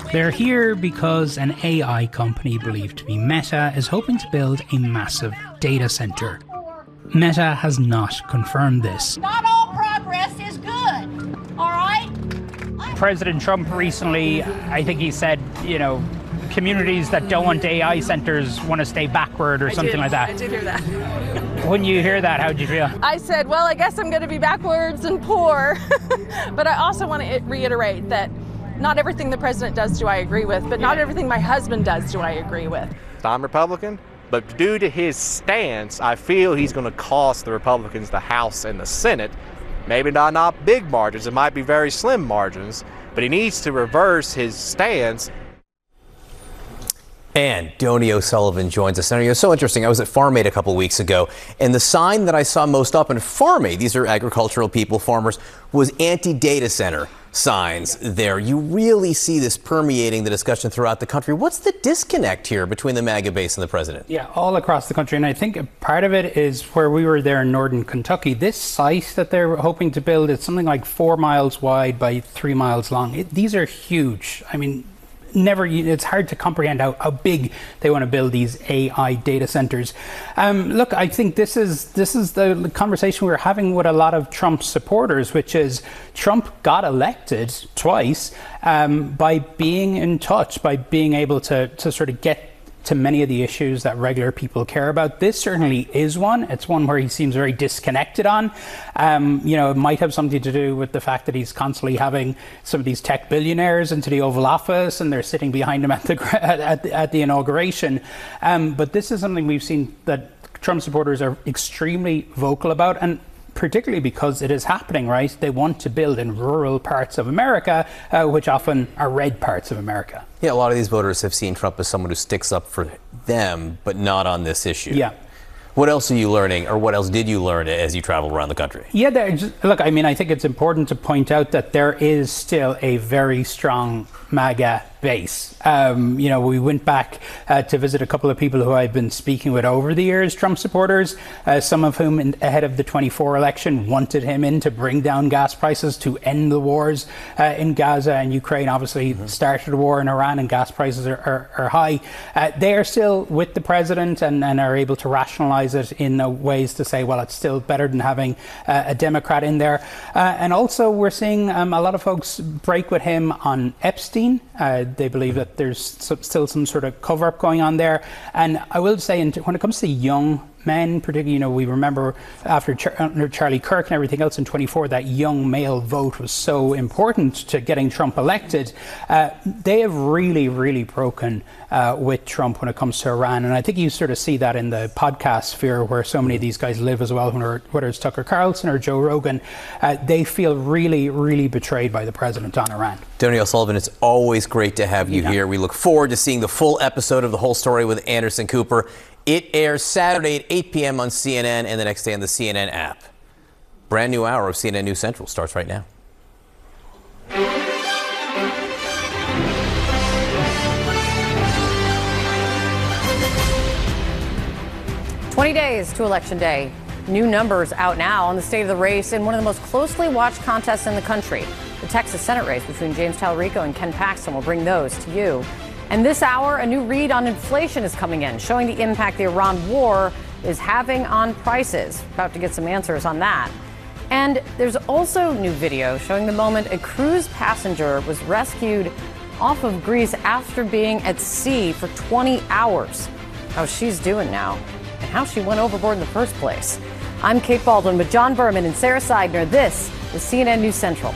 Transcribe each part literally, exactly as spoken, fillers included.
They're here because an A I company believed to be Meta is hoping to build a massive data center. Meta has not confirmed this. Not all progress is good, all right? President Trump recently, I think he said, you know, communities that don't want A I centers want to stay backward or I something did, like that. I did hear that. When you hear that, how did you feel? I said, well, I guess I'm going to be backwards and poor. But I also want to reiterate that not everything the president does do I agree with, but not everything my husband does do I agree with. I'm Republican, but due to his stance, I feel he's going to cost the Republicans the House and the Senate. Maybe not, not big margins, it might be very slim margins, but he needs to reverse his stance. And Donie O'Sullivan joins us. And it was so interesting. I was at Farm Aid a couple weeks ago, and the sign that I saw most up in Farm Aid, these are agricultural people, farmers, was anti-data center signs there. You really see this permeating the discussion throughout the country. What's the disconnect here between the MAGA base and the president? Yeah, all across the country. And I think part of it is where we were there in northern Kentucky. This site that they're hoping to build is something like four miles wide by three miles long. It, these are huge. I mean, never it's hard to comprehend how, how big they want to build these A I data centers. Um, look, I think this is this is the conversation we're having with a lot of Trump supporters, which is Trump got elected twice um, by being in touch, by being able to to sort of get to many of the issues that regular people care about. This certainly is one. It's one where he seems very disconnected on. Um, you know, it might have something to do with the fact that he's constantly having some of these tech billionaires into the Oval Office and they're sitting behind him at the at the, at the inauguration. Um, but this is something we've seen that Trump supporters are extremely vocal about, and particularly because it is happening, right? They want to build in rural parts of America, uh, which often are red parts of America. Yeah, a lot of these voters have seen Trump as someone who sticks up for them, but not on this issue. Yeah. What else are you learning, or what else did you learn as you travel around the country? Yeah, just, look, I mean, I think it's important to point out that there is still a very strong MAGA base. Um, you know, we went back uh, to visit a couple of people who I've been speaking with over the years, Trump supporters, uh, some of whom in, ahead of the twenty-four election wanted him in to bring down gas prices, to end the wars uh, in Gaza and Ukraine. Obviously mm-hmm. started a war in Iran and gas prices are, are, are high. Uh, they are still with the president and, and are able to rationalize it in uh, ways to say, well, it's still better than having uh, a Democrat in there. Uh, and also we're seeing um, a lot of folks break with him on Epstein. Uh, they believe that there's still some sort of cover-up going on there. And I will say, when it comes to young men, particularly, you know, we remember after Char- under Charlie Kirk and everything else in twenty-four, that young male vote was so important to getting Trump elected. Uh, they have really, really broken uh, with Trump when it comes to Iran. And I think you sort of see that in the podcast sphere where so many of these guys live as well, whether it's Tucker Carlson or Joe Rogan. Uh, they feel really, really betrayed by the president on Iran. Donie O'Sullivan, it's always great to have you yeah. here. We look forward to seeing the full episode of The Whole Story with Anderson Cooper. It airs Saturday at eight p.m. on C N N and the next day on the C N N app. Brand new hour of C N N News Central starts right now. twenty days to Election Day. New numbers out now on the state of the race in one of the most closely watched contests in the country. The Texas Senate race between James Talarico and Ken Paxton will bring those to you. And this hour, a new read on inflation is coming in, showing the impact the Iran war is having on prices. About to get some answers on that. And there's also new video showing the moment a cruise passenger was rescued off of Greece after being at sea for twenty hours. How she's doing now and how she went overboard in the first place. I'm Kate Baldwin with John Berman and Sarah Seidner. This is C N N News Central.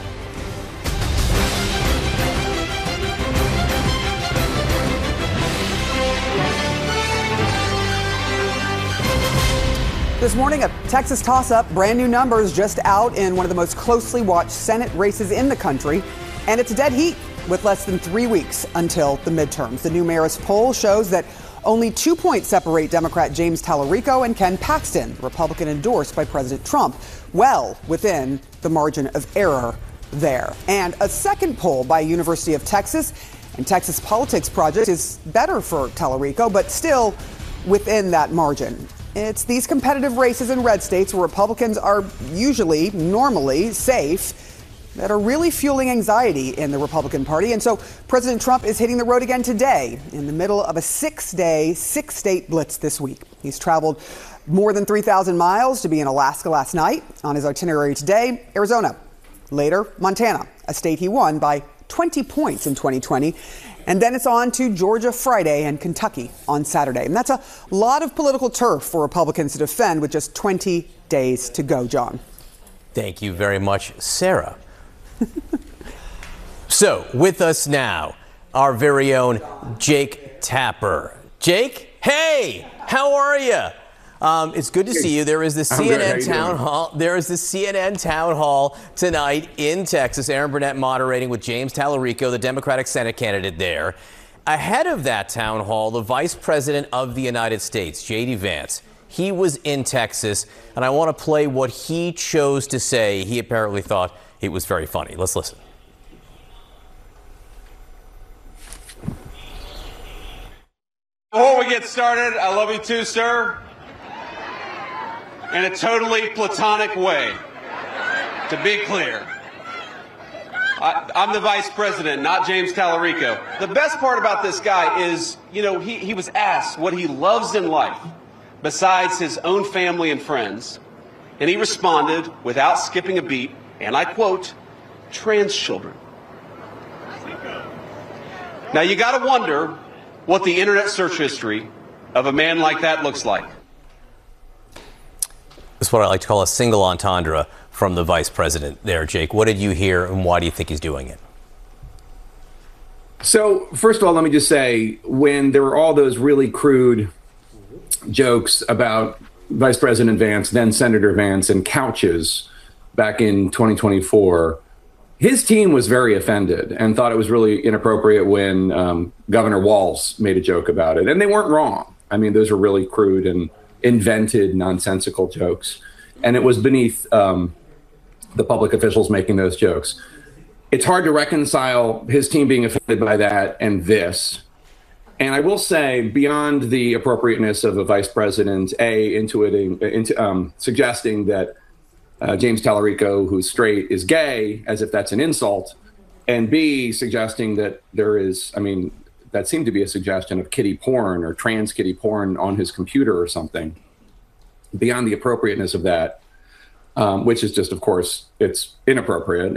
This morning, a Texas toss-up, brand new numbers just out in one of the most closely watched Senate races in the country. And it's a dead heat with less than three weeks until the midterms. The new Marist poll shows that only two points separate Democrat James Talarico and Ken Paxton, Republican endorsed by President Trump, well within the margin of error there. And a second poll by University of Texas and Texas Politics Project is better for Talarico, but still within that margin. It's these competitive races in red states where Republicans are usually, normally safe. that are really fueling anxiety in the Republican Party. And so President Trump is hitting the road again today in the middle of a six-day, six-state blitz this week. He's traveled more than three thousand miles to be in Alaska last night. On his itinerary today, Arizona. Later, Montana, a state he won by twenty points in twenty twenty. And then it's on to Georgia Friday and Kentucky on Saturday. And that's a lot of political turf for Republicans to defend with just twenty days to go, John. Thank you very much, Sarah. So, with us now, our very own Jake Tapper. Jake, hey, how are you? Um, it's good to see you. There is the C N N town hall. There is the C N N town hall tonight in Texas. Aaron Burnett moderating with James Tallarico, the Democratic Senate candidate there. Ahead of that town hall, the Vice President of the United States, J D Vance, he was in Texas, and I want to play what he chose to say. He apparently thought it was very funny. Let's listen. Before we get started, I love you too, sir. In a totally platonic way, to be clear. I, I'm the vice president, not James Tallarico. The best part about this guy is, you know, he, he was asked what he loves in life besides his own family and friends, and he responded without skipping a beat, and I quote, trans children. Now you gotta wonder what the internet search history of a man like that looks like. This is what I like to call a single entendre from the vice president there, Jake. What did you hear, and why do you think he's doing it? So, first of all, let me just say, when there were all those really crude jokes about Vice President Vance, then Senator Vance, and couches back in twenty twenty-four, his team was very offended and thought it was really inappropriate when um, Governor Walz made a joke about it. And they weren't wrong. I mean, those were really crude and invented, nonsensical jokes. And it was beneath um, the public officials making those jokes. It's hard to reconcile his team being offended by that and this. And I will say, beyond the appropriateness of a vice president, A, intuiting, into, um, suggesting that uh, James Tallarico, who's straight, is gay, as if that's an insult, and B, suggesting that there is, I mean, that seemed to be a suggestion of kiddie porn or trans kiddie porn on his computer or something. Beyond the appropriateness of that, um, which is just, of course, it's inappropriate